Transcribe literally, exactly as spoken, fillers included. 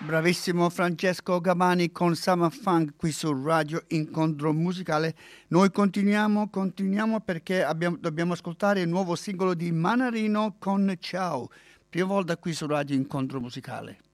Bravissimo Francesco Gabani con Summer Funk qui su Radio Incontro Musicale. Noi continuiamo, continuiamo perché abbiamo, dobbiamo ascoltare il nuovo singolo di Manarino con Ciao, più volte qui su Radio Incontro Musicale.